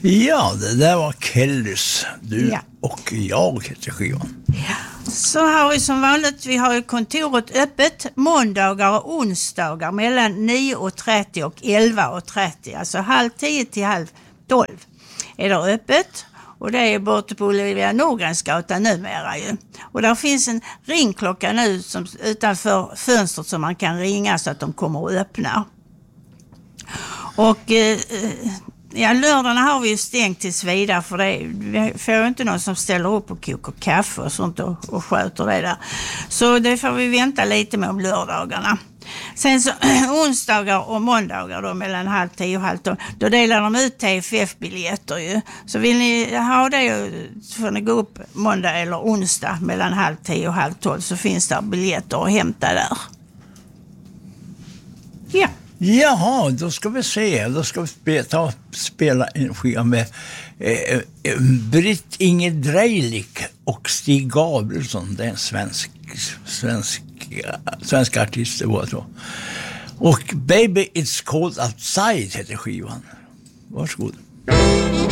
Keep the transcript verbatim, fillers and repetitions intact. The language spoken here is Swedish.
Ja, det där var Kellys. Du Ja. och jag heter skivan. Ja. Så har vi som vanligt, vi har ju kontoret öppet måndagar och onsdagar mellan nio och trettio och elva och trettio. Alltså halv tio till halv tolv är det öppet. Och det är borta på Olivia Norgrensgatan numera ju. Och där finns en ringklocka nu som, utanför fönstret som man kan ringa så att de kommer och öppnar. Och eh, ja, lördagarna har vi ju stängt tills vidare för det. Vi får ju inte någon som ställer upp och kokar kaffe och sånt och, och sköter det där. Så det får vi vänta lite med om lördagarna. Sen så onsdagar och måndagar då mellan halv tio och halv tolv, då delar de ut T F F-biljetter ju. Så vill ni ha det så får ni gå upp måndag eller onsdag mellan halv tio och halv tolv, så finns det biljetter att hämta där. Ja. Jaha, då ska vi se. Då ska vi spela, ta, spela en skiva med eh, eh, Britt Inge Dreilik och Stig Gabrielsson. Det är en svensk, svensk, svensk artist det var då. Och Baby It's Cold Outside heter skivan. Varsågod.